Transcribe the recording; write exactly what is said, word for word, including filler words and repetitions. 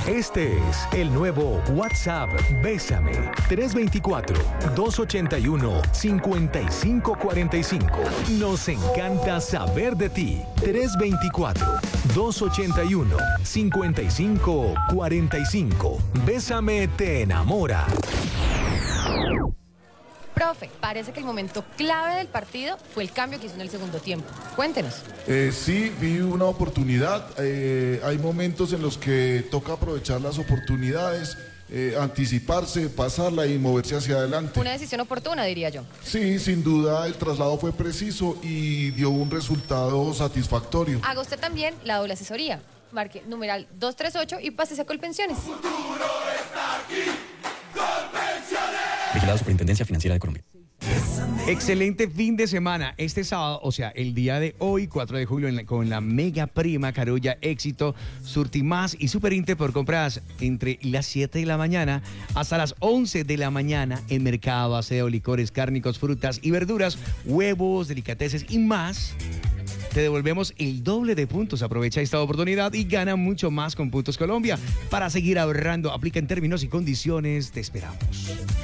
Este es el nuevo WhatsApp Bésame. tres dos cuatro, dos ocho uno, cinco cinco cuatro cinco. Nos encanta saber de ti. tres dos cuatro, dos ocho uno, cinco cinco cuatro cinco. Bésame te enamora. Profe, parece que el momento clave del partido fue el cambio que hizo en el segundo tiempo. Cuéntenos. Eh, sí, vi una oportunidad. Eh, hay momentos en los que toca aprovechar las oportunidades, eh, anticiparse, pasarla y moverse hacia adelante. Una decisión oportuna, diría yo. Sí, sin duda el traslado fue preciso y dio un resultado satisfactorio. Haga usted también la doble asesoría. Marque numeral dos tres ocho y pásese a Colpensiones. El futuro está aquí. Colpensiones. Vigilado Superintendencia Financiera de Colombia. Excelente fin de semana. Este sábado, o sea, el día de hoy, cuatro de julio, en la, con la mega prima Carulla Éxito, Surtimás y Superinte por compras entre las siete de la mañana hasta las once de la mañana en mercado, aseo, licores, cárnicos, frutas y verduras, huevos, delicateces y más. Te devolvemos el doble de puntos. Aprovecha esta oportunidad y gana mucho más con Puntos Colombia. Para seguir ahorrando, aplica en términos y condiciones. Te esperamos.